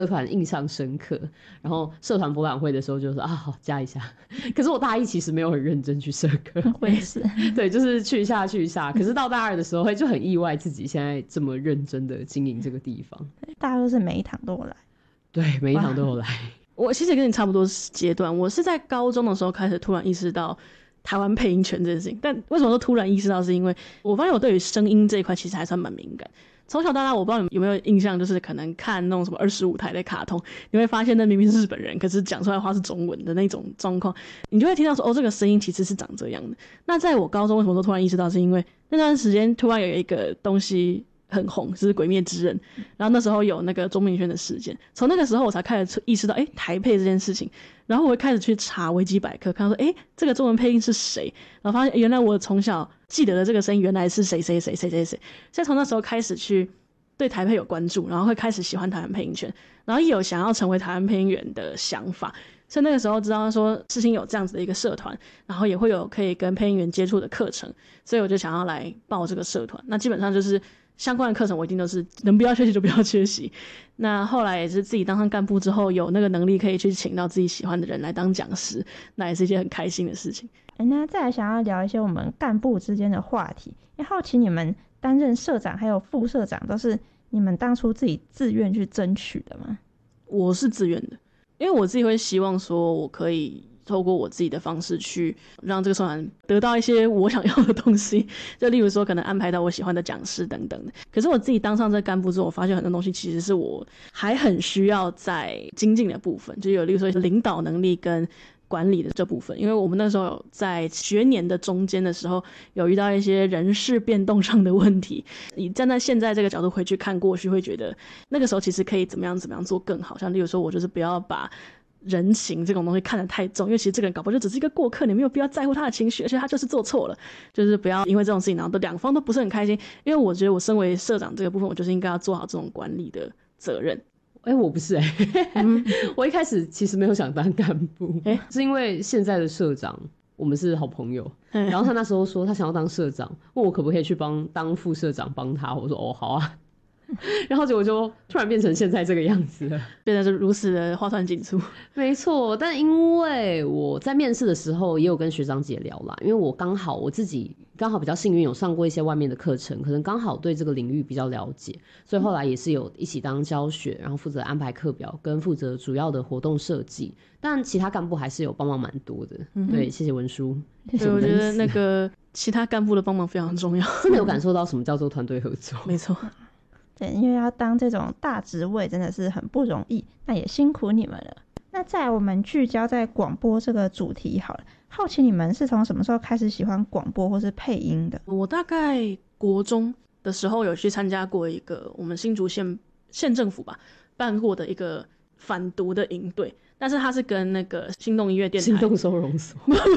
社团印象深刻，然后社团博览会的时候就说啊好加一下，可是我大一其实没有很认真去社课， 我也是， 对，就是去一下去一下，可是到大二的时候就很意外自己现在这么认真的经营这个地方， 大二是每一堂都有来， 对，每一堂都有来。 我其实跟你差不多阶段，我是在高中的时候开始突然意识到台湾配音权这件事情，但为什么说突然意识到，是因为我发现我对于声音这一块其实还算蛮敏感。从小到大，我不知道你有没有印象，就是可能看那种什么25台的卡通，你会发现那明明是日本人，可是讲出来的话是中文的那种状况，你就会听到说，哦，这个声音其实是长这样的。那在我高中为什么都突然意识到，是因为那段时间突然有一个东西很红，就是《鬼灭之刃》，然后那时候有那个钟明轩的事件，从那个时候我才开始意识到，台配这件事情，然后我会开始去查维基百科，看到说，这个中文配音是谁，然后发现原来我从小记得的这个声音原来是谁谁谁谁谁谁，所以从那时候开始去对台配有关注，然后会开始喜欢台湾配音圈，然后也有想要成为台湾配音员的想法。所以那个时候知道说世新有这样子的一个社团，然后也会有可以跟配音员接触的课程，所以我就想要来报这个社团。那基本上就是相关的课程我一定都是能不要缺席就不要缺席。那后来也是自己当上干部之后，有那个能力可以去请到自己喜欢的人来当讲师，那也是一件很开心的事情。 那再来想要聊一些我们干部之间的话题，好奇你们担任社长还有副社长都是你们当初自己自愿去争取的吗？ 我是自愿的，因为我自己会希望说我可以透过我自己的方式去让这个社团得到一些我想要的东西，就例如说可能安排到我喜欢的讲师等等的。可是我自己当上这个干部之后，我发现很多东西其实是我还很需要在精进的部分，就有例如说领导能力跟管理的这部分。因为我们那时候有在学年的中间的时候有遇到一些人事变动上的问题，你站在现在这个角度回去看过去，会觉得那个时候其实可以怎么样做更好。像例如说我就是不要把人情这种东西看得太重，因为其实这个人搞不好就只是一个过客，你没有必要在乎他的情绪，而且他就是做错了，就是不要因为这种事情然后两方都不是很开心。因为我觉得我身为社长这个部分，我就是应该要做好这种管理的责任。 我不是我一开始其实没有想当干部，是因为现在的社长我们是好朋友，然后他那时候说他想要当社长，问我可不可以去当副社长帮他，我说哦好啊，然后结果就突然变成现在这个样子了， 变得是如此的花团锦簇。 没错，但因为我在面试的时候也有跟学长姐聊啦，因为我自己刚好比较幸运有上过一些外面的课程，可能刚好对这个领域比较了解，所以后来也是有一起当教学，然后负责安排课表跟负责主要的活动设计，但其他干部还是有帮忙蛮多的。对，谢谢文书， 对，我觉得那个其他干部的帮忙非常重要， 真的有感受到什么叫做团队合作。 没错， 对，因为要当这种大职位真的是很不容易，那也辛苦你们了。那再来我们聚焦在广播这个主题好了，好奇你们是从什么时候开始喜欢广播或是配音的？ 我大概国中的时候有去参加过一个我们新竹县政府吧办过的一个反毒的营队，但是它是跟那个心动音乐电台、 心动收容所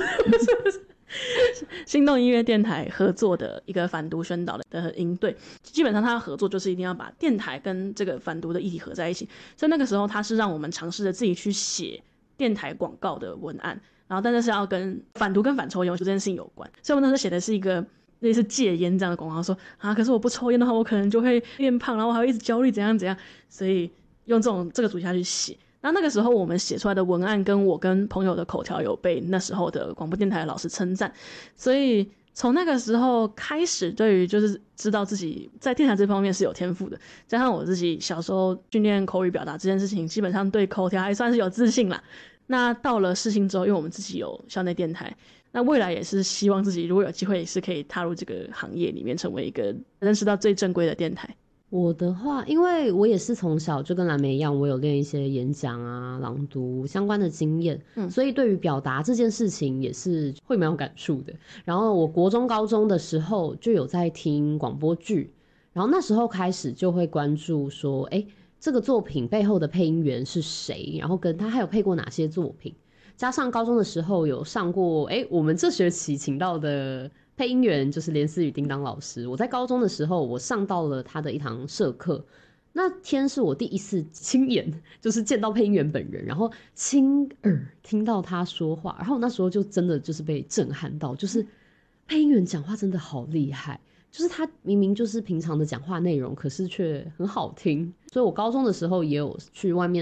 心动音乐电台合作的一个反毒宣导的营队。基本上他的合作就是一定要把电台跟这个反毒的议题合在一起，所以那个时候他是让我们尝试着自己去写电台广告的文案，然后但是要跟反毒跟反抽烟这件事情有关，所以我那时候写的是一个类似戒烟这样的广告，说可是我不抽烟的话我可能就会变胖，然后我还会一直焦虑怎样怎样，所以用这个主题下去写。那个时候我们写出来的文案跟我跟朋友的口条有被那时候的广播电台的老师称赞，所以从那个时候开始对于就是知道自己在电台这方面是有天赋的，加上我自己小时候训练口语表达这件事情，基本上对口条还算是有自信啦。那到了世新之后，因为我们自己有校内电台，那未来也是希望自己如果有机会也是可以踏入这个行业里面，成为一个认识到最正规的电台。 我的话，因为我也是从小就跟蓝莓一样，我有练一些演讲啊、朗读相关的经验，所以对于表达这件事情也是会蛮有感触的。然后我国中、高中的时候就有在听广播剧，然后那时候开始就会关注说，这个作品背后的配音员是谁，然后跟他还有配过哪些作品。加上高中的时候有上过，我们这学期请到的配音员就是连思雨叮当老师，我在高中的时候我上到了他的一堂社课，那天是我第一次亲眼就是见到配音员本人，然后亲耳听到他说话，然后那时候就真的就是被震撼到，就是配音员讲话真的好厉害， 就是他明明就是平常的讲话内容，可是却很好听。所以我高中的时候也有去外面